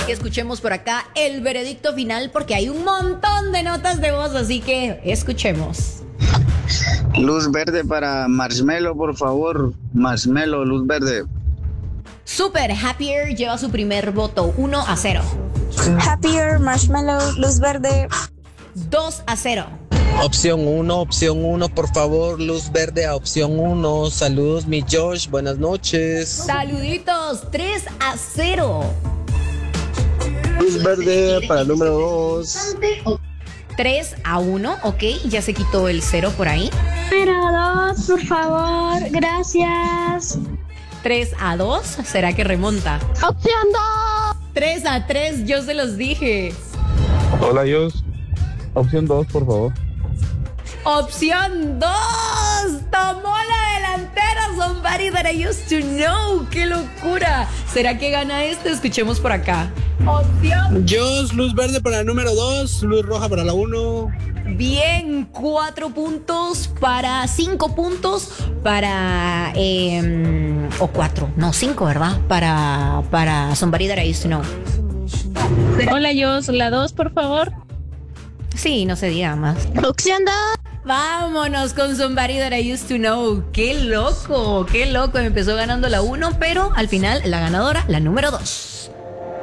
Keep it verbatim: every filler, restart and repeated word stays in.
que escuchemos por acá el veredicto final porque hay un montón de notas de voz, así que escuchemos. Luz verde para Marshmello, por favor. Marshmello, luz verde. Super, Happier lleva su primer voto, uno a cero. Happier, Marshmello, luz verde. dos a cero. Opción uno, opción uno, por favor, luz verde a opción uno. Saludos, mi Josh, buenas noches. Saluditos, tres a cero. Luz verde para el número dos. tres a uno, ok, ya se quitó el cero por ahí. Número dos, por favor, gracias. tres a dos, ¿será que remonta? Opción dos. tres a tres, yo se los dije. Hola, Dios. Opción dos, por favor. Opción dos, tomó la delantera Somebody That I Used to Know. ¡Qué locura! ¿Será que gana este? Escuchemos por acá. Opción. Josh, luz verde para el número dos, luz roja para la uno. Bien, cuatro puntos para cinco puntos para eh, o cuatro, no cinco, ¿verdad? Para para Somebody That I Used to Know. Hola, Josh, la dos, por favor. Sí, no se diga más. Opción dos. Vámonos con Somebody That I Used to Know. ¡Qué loco! ¡Qué loco! Empezó ganando la uno, pero al final la ganadora, la número dos.